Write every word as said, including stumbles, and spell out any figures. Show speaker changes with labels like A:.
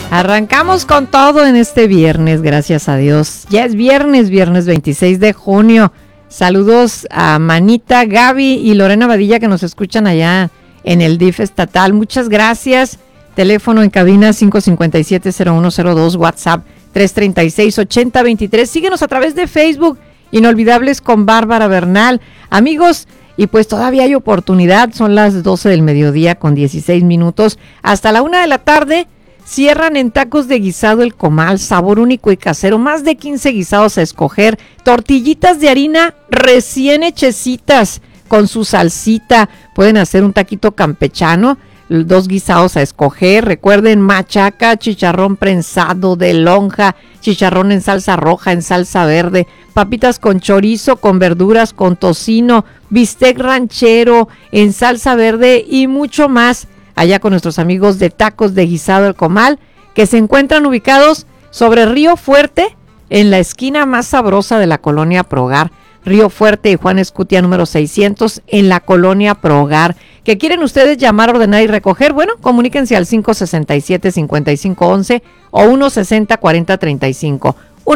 A: Arrancamos con todo en este viernes, gracias a Dios. Ya es viernes, viernes veintiséis de junio. Saludos a Manita, Gaby y Lorena Badilla que nos escuchan allá en el D I F estatal. Muchas gracias. Teléfono en cabina cinco cinco siete, cero uno cero dos, WhatsApp tres tres seis, ocho cero dos tres. Síguenos a través de Facebook, Inolvidables con Bárbara Bernal. Amigos, y pues todavía hay oportunidad, son las doce del mediodía con dieciséis minutos. Hasta la una de la tarde cierran en Tacos de Guisado El Comal, sabor único y casero, más de quince guisados a escoger, tortillitas de harina recién hechecitas con su salsita, pueden hacer un taquito campechano, dos guisados a escoger, recuerden machaca, chicharrón prensado de lonja, chicharrón en salsa roja, en salsa verde, papitas con chorizo, con verduras, con tocino, bistec ranchero, en salsa verde y mucho más, allá con nuestros amigos de Tacos de Guisado El Comal, que se encuentran ubicados sobre Río Fuerte, en la esquina más sabrosa de la colonia Progar. Río Fuerte y Juan Escutia número seiscientos en la colonia Progar. ¿Qué quieren ustedes llamar, ordenar y recoger? Bueno, comuníquense al cinco seis siete, cinco cinco uno uno o uno sesenta, cuarenta treinta y cinco.